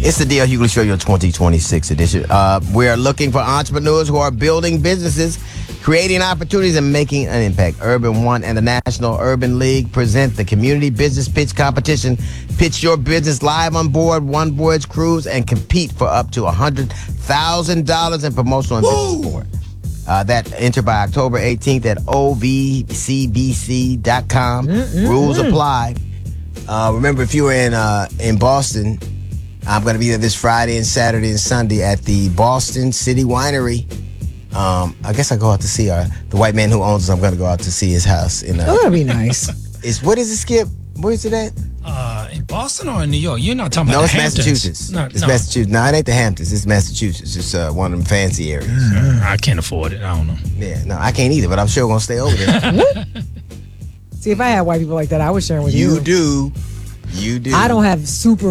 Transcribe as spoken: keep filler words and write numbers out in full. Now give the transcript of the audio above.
It's the D L Hughley Show, your twenty twenty-six edition. Uh, we're looking for entrepreneurs who are building businesses, creating opportunities, and making an impact. Urban One and the National Urban League present the Community Business Pitch Competition. Pitch your business live on board One Voyage Cruise and compete for up to one hundred thousand dollars in promotional and business support. Uh, that enter by October eighteenth at O V C B C dot com. Mm-mm-mm. Rules apply. Uh, remember, if you were in uh, in Boston, I'm going to be there this Friday and Saturday and Sunday at the Boston City Winery. Um, I guess I go out to see our, the white man who owns us. I'm going to go out to see his house. In, uh, oh, that'd be nice. It's, what is it, Skip? Where is it at? Uh, in Boston or in New York? You're not talking about no, the it's Hamptons. Massachusetts. No, it's no. Massachusetts. No, it ain't the Hamptons. It's Massachusetts. It's uh, one of them fancy areas. Mm, I can't afford it. I don't know. Yeah, no, I can't either, but I'm sure going to stay over there. See, if I had white people like that, I would share with you. You do. You do. I don't have super